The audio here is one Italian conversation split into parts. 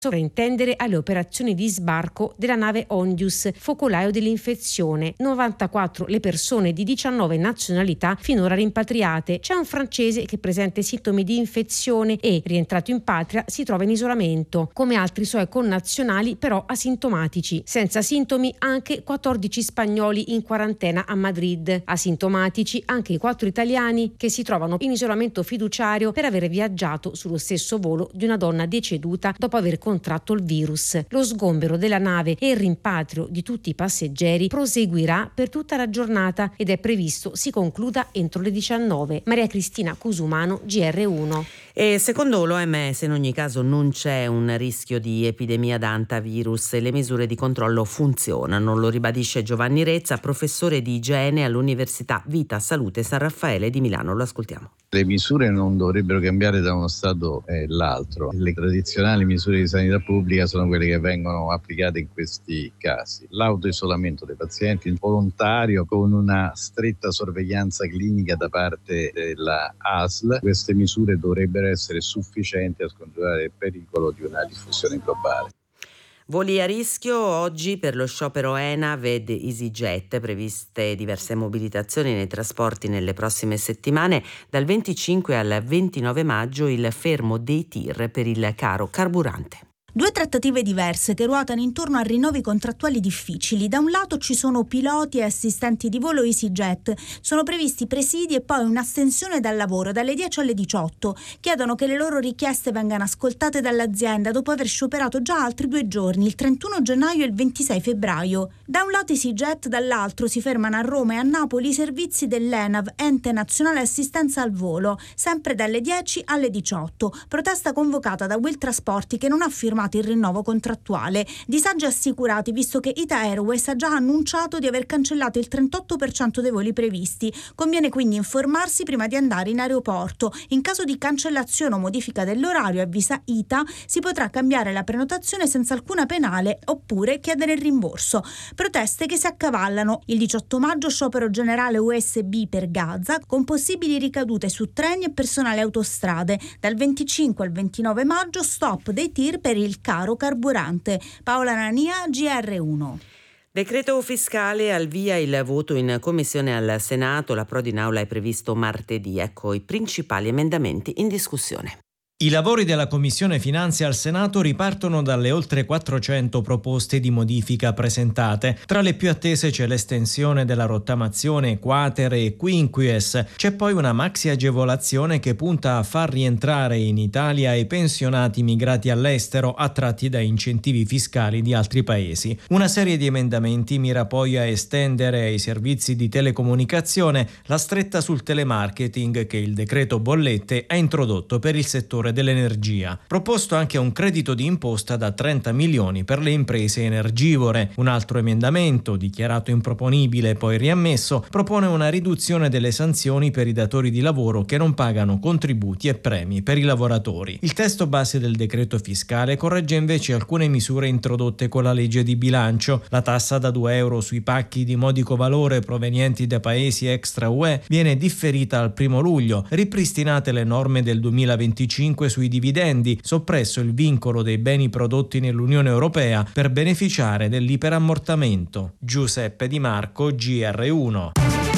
sovrintendere alle operazioni di sbarco della nave Ondius, focolaio dell'infezione. 94 le persone di 19 nazionalità finora rimpatriate. C'è un francese che presenta sintomi di infezione e, rientrato in patria, si trova in isolamento, come altri suoi connazionali però asintomatici. Senza sintomi anche 14 spagnoli in quarantena a Madrid. Asintomatici anche i 4 italiani che si trovano in isolamento fiduciario per aver viaggiato sullo stesso volo di una donna deceduta dopo aver contratto il virus. Lo sgombero della nave e il rimpatrio di tutti i passeggeri proseguirà per tutta la giornata ed è previsto si concluda entro le 19. Maria Cristina Cusumano, GR1. E secondo l'OMS in ogni caso non c'è un rischio di epidemia da antivirus e le misure di controllo funzionano, lo ribadisce Giovanni Rezza, professore di igiene all'Università Vita Salute San Raffaele di Milano. Lo ascoltiamo. Le misure non dovrebbero cambiare da uno stato all'altro. Le tradizionali misure di sanità pubblica sono quelle che vengono applicate in questi casi. L'autoisolamento dei pazienti volontario con una stretta sorveglianza clinica da parte della ASL. Queste misure dovrebbero essere sufficienti a scongiurare il pericolo di una diffusione globale. Voli a rischio oggi per lo sciopero ENAV ed EasyJet, previste diverse mobilitazioni nei trasporti nelle prossime settimane. Dal 25 al 29 maggio il fermo dei TIR per il caro carburante. Due trattative diverse che ruotano intorno a rinnovi contrattuali difficili. Da un lato ci sono piloti e assistenti di volo EasyJet. Sono previsti presidi e poi un'astensione dal lavoro dalle 10 alle 18. Chiedono che le loro richieste vengano ascoltate dall'azienda dopo aver scioperato già altri 2 giorni, il 31 gennaio e il 26 febbraio. Da un lato EasyJet, dall'altro si fermano a Roma e a Napoli i servizi dell'ENAV, Ente Nazionale Assistenza al Volo, sempre dalle 10 alle 18. Protesta convocata da Will Trasporti che non ha firmato il rinnovo contrattuale. Disagi assicurati visto che Ita Airways ha già annunciato di aver cancellato il 38% dei voli previsti. Conviene quindi informarsi prima di andare in aeroporto. In caso di cancellazione o modifica dell'orario, avvisa Ita, si potrà cambiare la prenotazione senza alcuna penale oppure chiedere il rimborso. Proteste che si accavallano. Il 18 maggio sciopero generale USB per Gaza con possibili ricadute su treni e personale autostrade. Dal 25 al 29 maggio stop dei TIR per il caro carburante. Paola Nania, GR1. Decreto fiscale, al via il voto in commissione al Senato, l'approdo in aula è previsto martedì. Ecco i principali emendamenti in discussione. I lavori della Commissione Finanze al Senato ripartono dalle oltre 400 proposte di modifica presentate. Tra le più attese c'è l'estensione della rottamazione quater e quinquies. C'è poi una maxi agevolazione che punta a far rientrare in Italia i pensionati migrati all'estero attratti da incentivi fiscali di altri paesi. Una serie di emendamenti mira poi a estendere ai servizi di telecomunicazione la stretta sul telemarketing che il decreto bollette ha introdotto per il settore dell'energia. Proposto anche un credito di imposta da 30 milioni per le imprese energivore. Un altro emendamento, dichiarato improponibile e poi riammesso, propone una riduzione delle sanzioni per i datori di lavoro che non pagano contributi e premi per i lavoratori. Il testo base del decreto fiscale corregge invece alcune misure introdotte con la legge di bilancio. La tassa da 2 euro sui pacchi di modico valore provenienti da paesi extra UE viene differita al 1 luglio, ripristinate le norme del 2025 sui dividendi, soppresso il vincolo dei beni prodotti nell'Unione Europea per beneficiare dell'iperammortamento. Giuseppe Di Marco, GR1.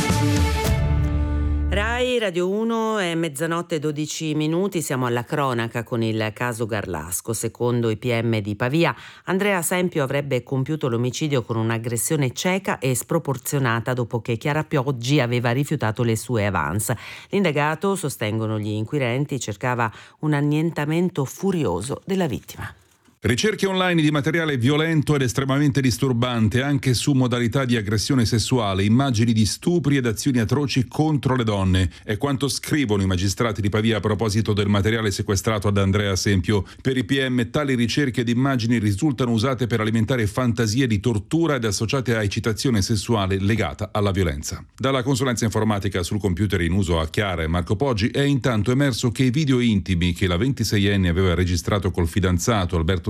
Rai Radio 1 è mezzanotte 12 minuti, siamo alla cronaca con il caso Garlasco. Secondo i PM di Pavia, Andrea Sempio avrebbe compiuto l'omicidio con un'aggressione cieca e sproporzionata dopo che Chiara Pioggi aveva rifiutato le sue avance. L'indagato, sostengono gli inquirenti, cercava un annientamento furioso della vittima. Ricerche online di materiale violento ed estremamente disturbante anche su modalità di aggressione sessuale, immagini di stupri ed azioni atroci contro le donne. È quanto scrivono i magistrati di Pavia a proposito del materiale sequestrato ad Andrea Sempio. Per i PM tali ricerche ed immagini risultano usate per alimentare fantasie di tortura ed associate a eccitazione sessuale legata alla violenza. Dalla consulenza informatica sul computer in uso a Chiara e Marco Poggi è intanto emerso che i video intimi che la 26enne aveva registrato col fidanzato Alberto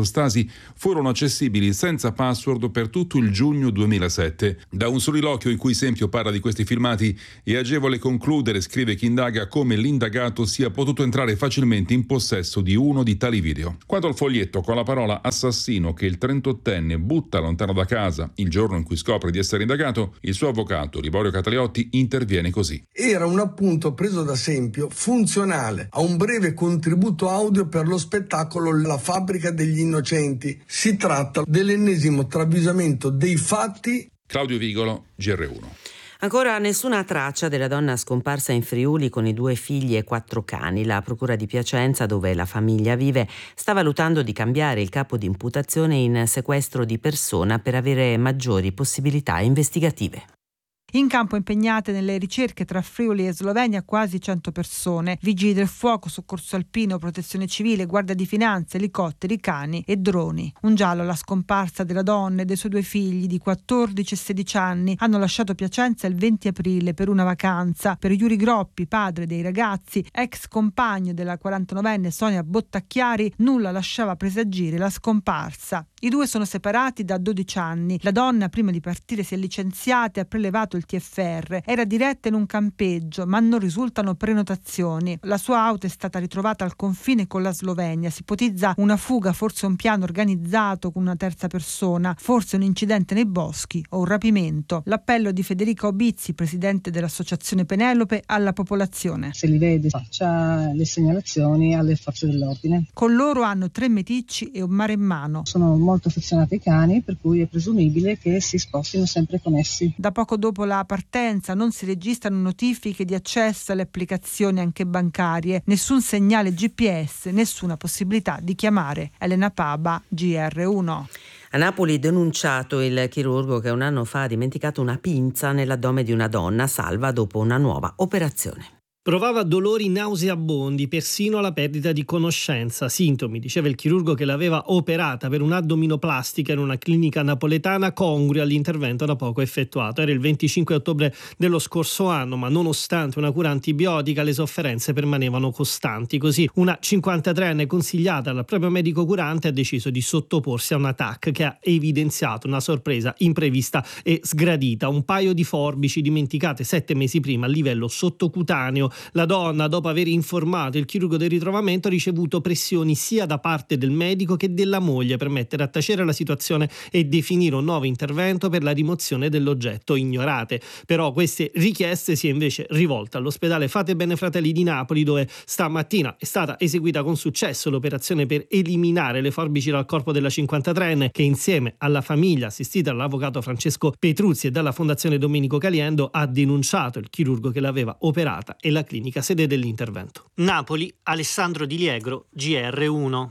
fotostasi furono accessibili senza password per tutto il giugno 2007. Da un soliloquio in cui Sempio parla di questi filmati è agevole concludere, scrive chi indaga, come l'indagato sia potuto entrare facilmente in possesso di uno di tali video. Quanto al foglietto con la parola assassino che il 38enne butta lontano da casa il giorno in cui scopre di essere indagato, il suo avvocato Liborio Cataliotti interviene così. Era un appunto preso da Sempio, funzionale a un breve contributo audio per lo spettacolo La fabbrica degli innocenti. Si tratta dell'ennesimo travisamento dei fatti. Claudio Vigolo, GR1. Ancora nessuna traccia della donna scomparsa in Friuli con i 2 figli e 4 cani. La procura di Piacenza, dove la famiglia vive, sta valutando di cambiare il capo di imputazione in sequestro di persona per avere maggiori possibilità investigative. In campo impegnate nelle ricerche tra Friuli e Slovenia quasi 100 persone, vigili del fuoco, soccorso alpino, protezione civile, guardia di finanza, elicotteri, cani e droni. Un giallo alla scomparsa della donna e dei suoi 2 figli di 14 e 16 anni hanno lasciato Piacenza il 20 aprile per una vacanza. Per Yuri Groppi, padre dei ragazzi, ex compagno della 49enne Sonia Bottacchiari, nulla lasciava presagire la scomparsa. I 2 sono separati da 12 anni. La donna, prima di partire, si è licenziata e ha prelevato il TFR. Era diretta in un campeggio, ma non risultano prenotazioni. La sua auto è stata ritrovata al confine con la Slovenia. Si ipotizza una fuga, forse un piano organizzato con una terza persona, forse un incidente nei boschi o un rapimento. L'appello di Federica Obizzi, presidente dell'associazione Penelope, alla popolazione. Se li vede, faccia le segnalazioni alle forze dell'ordine. Con loro hanno 3 meticci e un maremmano. Sono molto affezionati ai cani, per cui è presumibile che si spostino sempre con essi. Da poco dopo la partenza non si registrano notifiche di accesso alle applicazioni anche bancarie, nessun segnale GPS, nessuna possibilità di chiamare. Elena Paba, GR1. A Napoli denunciato il chirurgo che un anno fa ha dimenticato una pinza nell'addome di una donna, salva dopo una nuova operazione. Provava dolori nauseabondi, persino la perdita di conoscenza. Sintomi, diceva il chirurgo che l'aveva operata per un'addominoplastica in una clinica napoletana congrui all'intervento da poco effettuato. Era il 25 ottobre dello scorso anno, ma nonostante una cura antibiotica le sofferenze permanevano costanti. Così una 53enne consigliata dal proprio medico curante ha deciso di sottoporsi a una TAC che ha evidenziato una sorpresa imprevista e sgradita. Un paio di forbici dimenticate 7 mesi prima a livello sottocutaneo. La donna, dopo aver informato il chirurgo del ritrovamento, ha ricevuto pressioni sia da parte del medico che della moglie per mettere a tacere la situazione e definire un nuovo intervento per la rimozione dell'oggetto ignorate. Però queste richieste si è invece rivolta all'ospedale Fate Bene Fratelli di Napoli, dove stamattina è stata eseguita con successo l'operazione per eliminare le forbici dal corpo della 53enne, che insieme alla famiglia, assistita dall'avvocato Francesco Petruzzi e dalla Fondazione Domenico Caliendo, ha denunciato il chirurgo che l'aveva operata e la clinica sede dell'intervento. Napoli, Alessandro Di Liegro, GR1.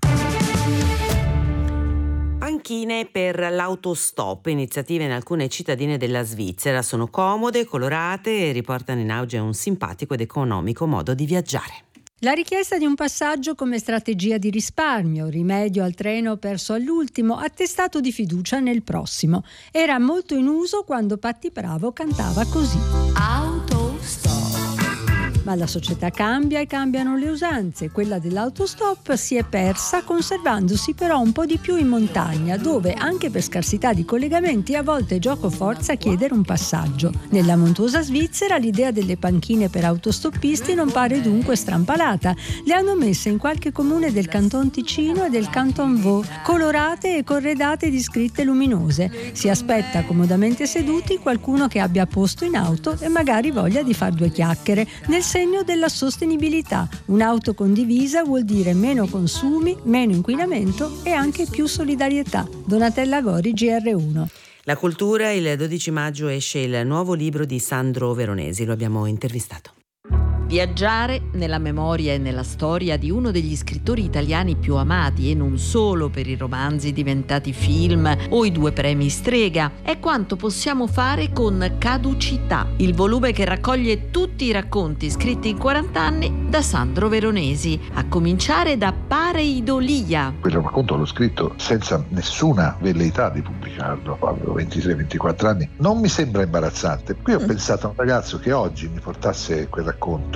Panchine per l'autostop, iniziative in alcune cittadine della Svizzera. Sono comode, colorate e riportano in auge un simpatico ed economico modo di viaggiare. La richiesta di un passaggio come strategia di risparmio, rimedio al treno perso all'ultimo, attestato di fiducia nel prossimo. Era molto in uso quando Patti Bravo cantava così. Autostop. Ma la società cambia e cambiano le usanze. Quella dell'autostop si è persa, conservandosi però un po' di più in montagna, dove anche per scarsità di collegamenti a volte è gioco forza chiedere un passaggio. Nella montuosa Svizzera l'idea delle panchine per autostoppisti non pare dunque strampalata. Le hanno messe in qualche comune del Canton Ticino e del Canton Vaud, colorate e corredate di scritte luminose. Si aspetta comodamente seduti qualcuno che abbia posto in auto e magari voglia di far 2 chiacchiere, nel segno della sostenibilità. Un'auto condivisa vuol dire meno consumi, meno inquinamento e anche più solidarietà. Donatella Gori, GR1. La cultura, il 12 maggio esce il nuovo libro di Sandro Veronesi, lo abbiamo intervistato. Viaggiare nella memoria e nella storia di uno degli scrittori italiani più amati, e non solo per i romanzi diventati film o i 2 premi Strega, è quanto possiamo fare con Caducità, il volume che raccoglie tutti i racconti scritti in 40 anni da Sandro Veronesi, a cominciare da Pareidolia. Quel racconto l'ho scritto senza nessuna velleità di pubblicarlo, avevo 23-24 anni, non mi sembra imbarazzante. Qui ho pensato a un ragazzo che oggi mi portasse quel racconto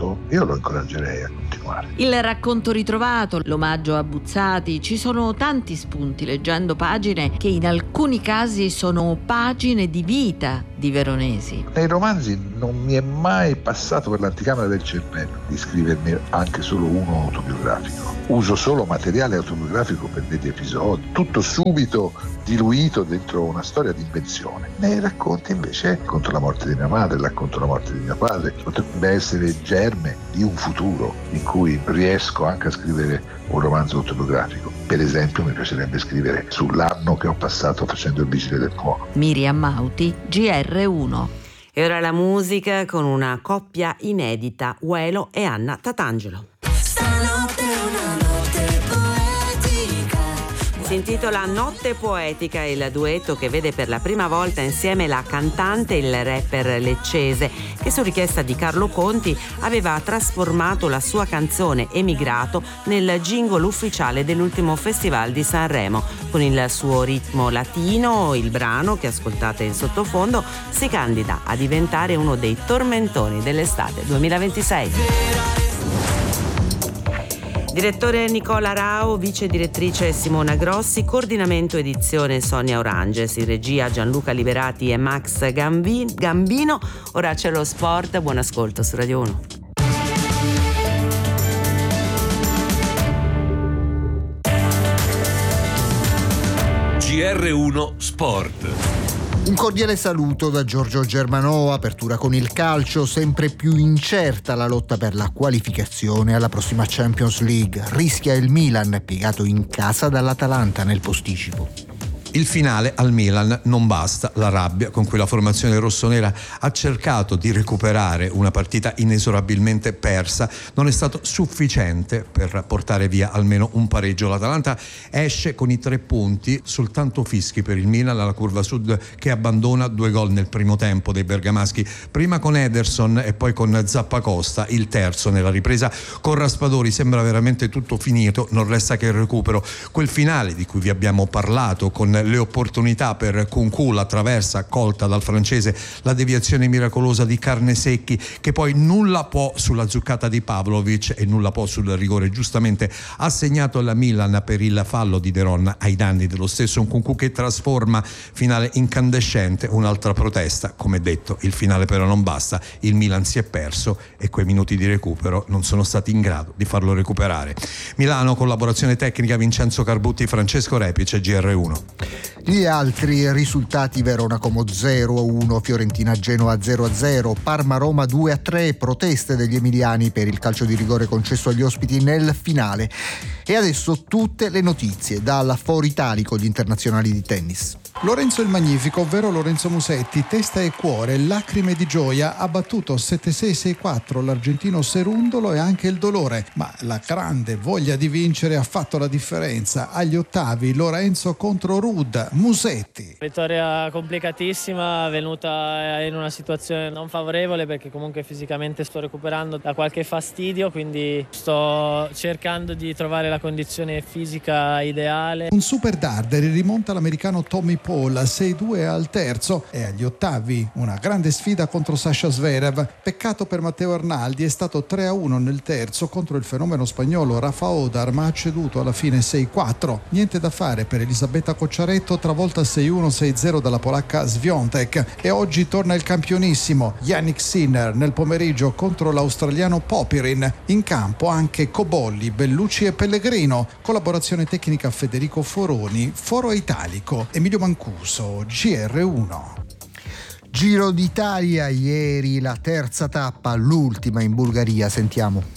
fatto, io lo incoraggerei a continuare. Il racconto ritrovato, l'omaggio a Buzzati, ci sono tanti spunti leggendo pagine che in alcuni casi sono pagine di vita di Veronesi. Nei romanzi non mi è mai passato per l'anticamera del cervello di scriverne anche solo uno autobiografico. Uso solo materiale autobiografico per degli episodi, tutto subito diluito dentro una storia di invenzione. Nei racconti invece racconto la morte di mia madre, racconto la morte di mio padre, potrebbe essere il germe di un futuro in cui riesco anche a scrivere un romanzo autobiografico. Per esempio mi piacerebbe scrivere sull'anno che ho passato facendo il vigile del fuoco. Miriam Mauti, GR1. E ora la musica con una coppia inedita, Uelo e Anna Tatangelo. Si intitola Notte Poetica, il duetto che vede per la prima volta insieme la cantante e il rapper leccese, che su richiesta di Carlo Conti aveva trasformato la sua canzone Emigrato nel jingle ufficiale dell'ultimo Festival di Sanremo. Con il suo ritmo latino, il brano che ascoltate in sottofondo si candida a diventare uno dei tormentoni dell'estate 2026. Direttore Nicola Rao, vice direttrice Simona Grossi, coordinamento edizione Sonia Oranges, in regia Gianluca Liberati e Max Gambino. Ora c'è lo sport, buon ascolto su Radio 1. GR1 Sport. Un cordiale saluto da Giorgio Germanò. Apertura con il calcio, sempre più incerta la lotta per la qualificazione alla prossima Champions League. Rischia il Milan, piegato in casa dall'Atalanta nel posticipo. Il finale al Milan non basta, la rabbia con cui la formazione rossonera ha cercato di recuperare una partita inesorabilmente persa non è stato sufficiente per portare via almeno un pareggio. L'Atalanta esce con i 3 punti, soltanto fischi per il Milan alla curva sud, che abbandona 2 gol nel primo tempo dei bergamaschi, prima con Ederson e poi con Zappacosta, il terzo nella ripresa. Con Raspadori sembra veramente tutto finito, non resta che il recupero. Quel finale di cui vi abbiamo parlato, con le opportunità per Kunku, la traversa colta dal francese, la deviazione miracolosa di Carnesecchi, che poi nulla può sulla zuccata di Pavlovic e nulla può sul rigore giustamente assegnato alla Milan per il fallo di De Ron ai danni dello stesso Kunku, che trasforma finale incandescente. Un'altra protesta, come detto, il finale però non basta, il Milan si è perso e quei minuti di recupero non sono stati in grado di farlo recuperare. Milano, collaborazione tecnica Vincenzo Carbutti, Francesco Repice, GR1. Gli altri risultati: Verona Como 0-1, Fiorentina Genoa 0-0, Parma Roma 2-3, proteste degli emiliani per il calcio di rigore concesso agli ospiti nel finale. E adesso tutte le notizie dal Foro Italico, gli internazionali di tennis. Lorenzo il Magnifico, ovvero Lorenzo Musetti, testa e cuore, lacrime di gioia, ha battuto 7-6-6-4 l'argentino Serundolo e anche il dolore, ma la grande voglia di vincere ha fatto la differenza. Agli ottavi Lorenzo contro Ruud, Musetti. Vittoria complicatissima, venuta in una situazione non favorevole perché comunque fisicamente sto recuperando da qualche fastidio, quindi sto cercando di trovare la condizione fisica ideale. Un super darder rimonta l'americano Tommy Paul 6-2 al terzo, e agli ottavi una grande sfida contro Sasha Zverev. Peccato per Matteo Arnaldi, è stato 3-1 nel terzo contro il fenomeno spagnolo Rafa Odar, ma ha ceduto alla fine 6-4. Niente da fare per Elisabetta Cocciaretto, travolta 6-1-6-0 dalla polacca Swiatek. E oggi torna il campionissimo Yannick Sinner nel pomeriggio contro l'australiano Popyrin. In campo anche Cobolli, Bellucci e Pellegrino. Collaborazione tecnica Federico Foroni, Foro Italico, Emilio Mancuso, GR1. Giro d'Italia, ieri la terza tappa, l'ultima in Bulgaria, sentiamo.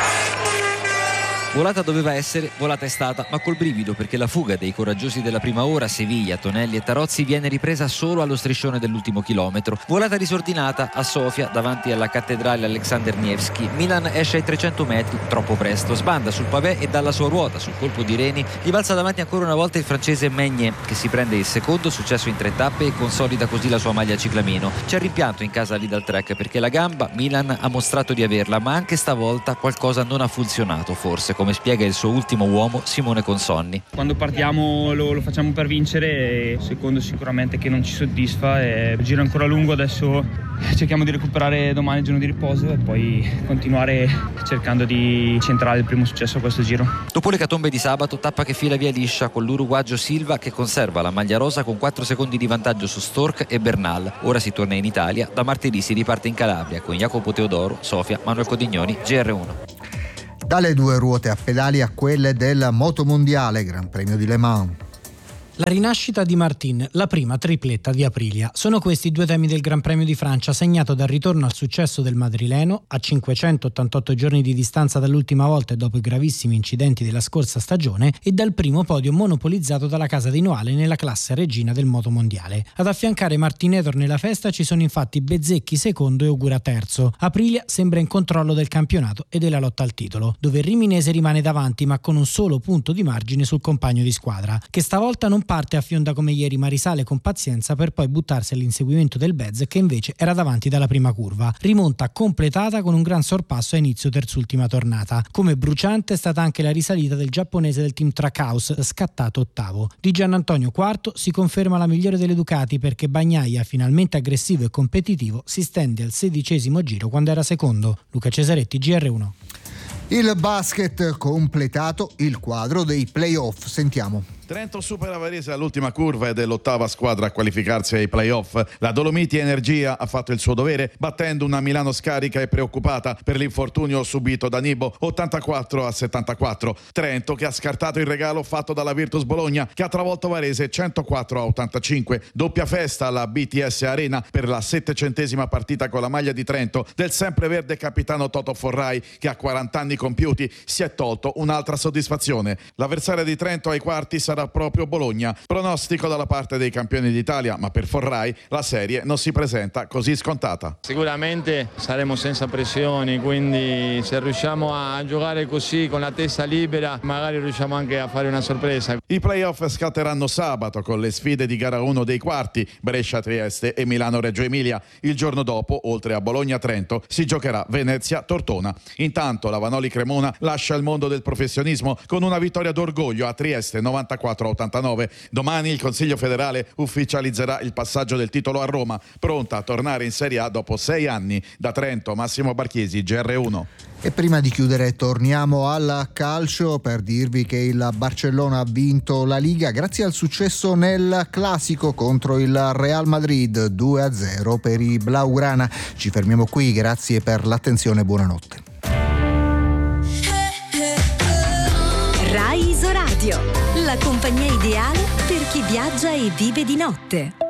Volata doveva essere, volata è stata, ma col brivido, perché la fuga dei coraggiosi della prima ora, Seviglia, Tonelli e Tarozzi, viene ripresa solo allo striscione dell'ultimo chilometro. Volata disordinata a Sofia, davanti alla cattedrale Alexander Nevsky. Milan esce ai 300 metri, troppo presto, sbanda sul pavé e dalla sua ruota, sul colpo di Reni, gli balza davanti ancora una volta il francese Meunier, che si prende il secondo successo in 3 tappe e consolida così la sua maglia ciclamino. C'è il rimpianto in casa Lidl Trek, perché la gamba Milan ha mostrato di averla, ma anche stavolta qualcosa non ha funzionato, forse. come spiega il suo ultimo uomo Simone Consonni. Quando partiamo lo facciamo per vincere, e secondo sicuramente che non ci soddisfa, e il giro è ancora lungo, adesso cerchiamo di recuperare domani il giorno di riposo e poi continuare cercando di centrare il primo successo a questo giro. Dopo l'ecatombe di sabato, tappa che fila via liscia con l'uruguagio Silva che conserva la maglia rosa con 4 secondi di vantaggio su Stork e Bernal. Ora si torna in Italia, da martedì si riparte in Calabria con Jacopo Teodoro, Sofia, Manuel Codignoni, GR1. Dalle 2 ruote a pedali a quelle del Motomondiale, Gran Premio di Le Mans. La rinascita di Martin, la prima tripletta di Aprilia. Sono questi i due temi del Gran Premio di Francia, segnato dal ritorno al successo del madrileno, a 588 giorni di distanza dall'ultima volta e dopo i gravissimi incidenti della scorsa stagione, e dal primo podio monopolizzato dalla casa di Noale nella classe regina del motomondiale. Ad affiancare Martinetor nella festa ci sono infatti Bezzecchi secondo e Ogura terzo. Aprilia sembra in controllo del campionato e della lotta al titolo, dove il riminese rimane davanti ma con un solo punto di margine sul compagno di squadra, che stavolta non parte a fionda come ieri ma risale con pazienza per poi buttarsi all'inseguimento del Bez che invece era davanti dalla prima curva. Rimonta completata con un gran sorpasso a inizio terzultima tornata. Come bruciante è stata anche la risalita del giapponese del team Trackhouse, scattato ottavo. Di Giannantonio quarto si conferma la migliore delle Ducati perché Bagnaia, finalmente aggressivo e competitivo, si stende al 16° giro quando era secondo. Luca Cesaretti, GR1. Il basket completato, il quadro dei playoff. Sentiamo. Trento supera Varese all'ultima curva ed è l'ottava squadra a qualificarsi ai playoff. La Dolomiti Energia ha fatto il suo dovere battendo una Milano scarica e preoccupata per l'infortunio subito da Nibo 84-74. Trento che ha scartato il regalo fatto dalla Virtus Bologna che ha travolto Varese 104-85. Doppia festa alla BTS Arena per la 700ª partita con la maglia di Trento del sempreverde capitano Toto Forrai che a 40 anni compiuti si è tolto un'altra soddisfazione. L'avversaria di Trento ai quarti sarà proprio Bologna. Pronostico dalla parte dei campioni d'Italia, ma per Forrai la serie non si presenta così scontata. Sicuramente saremo senza pressioni, quindi se riusciamo a giocare così con la testa libera magari riusciamo anche a fare una sorpresa. I playoff scatteranno sabato con le sfide di gara 1 dei quarti, Brescia-Trieste e Milano-Reggio Emilia. Il giorno dopo, oltre a Bologna-Trento, si giocherà Venezia-Tortona. Intanto la Vanoli Cremona lascia il mondo del professionismo con una vittoria d'orgoglio a Trieste 94-89. Domani il Consiglio federale ufficializzerà il passaggio del titolo a Roma, pronta a tornare in Serie A dopo 6 anni. Da Trento, Massimo Barchiesi, GR1. E prima di chiudere torniamo al calcio per dirvi che il Barcellona ha vinto la Liga grazie al successo nel classico contro il Real Madrid, 2-0 per i Blaugrana. Ci fermiamo qui, grazie per l'attenzione, buonanotte. Rai Isoradio, la compagnia ideale per chi viaggia e vive di notte.